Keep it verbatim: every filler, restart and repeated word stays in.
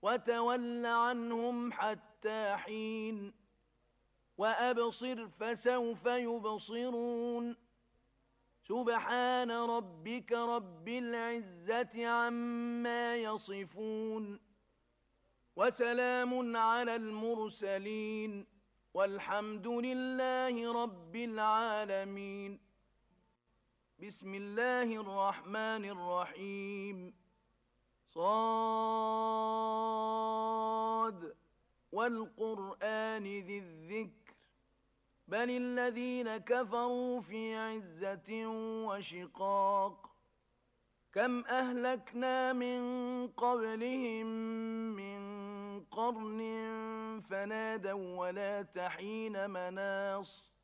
وتول عنهم حتى حين وأبصر فسوف يبصرون سبحان ربك رب العزة عما يصفون وسلام على المرسلين والحمد لله رب العالمين. بسم الله الرحمن الرحيم. صاد والقرآن ذي الذكر بل الذين كفروا في عزة وشقاق كم أهلكنا من قبلهم من قرن فنادوا ولا تحين مناص